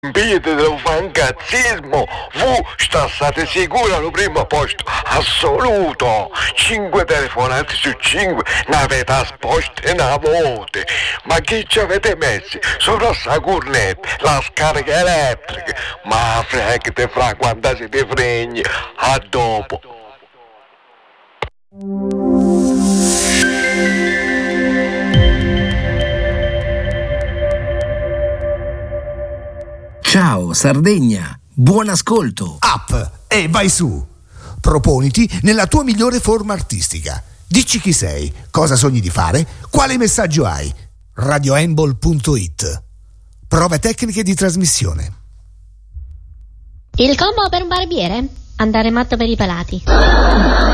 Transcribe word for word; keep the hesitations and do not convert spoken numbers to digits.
Impedite del fancazzismo, voi sta state sicuri al primo posto assoluto. Cinque telefonate su cinque ne avete asposte una volta. Ma chi ci avete messi? Solo sta cornetta, la scarica elettrica. Ma fregate fra quando siete fregni. A dopo. Ciao Sardegna, buon ascolto. Up e vai su. Proponiti nella tua migliore forma artistica. Dici chi sei, cosa sogni di fare, quale messaggio hai. radioembol punto it. Prove tecniche di trasmissione. Il combo per un barbiere? Andare matto per i pelati.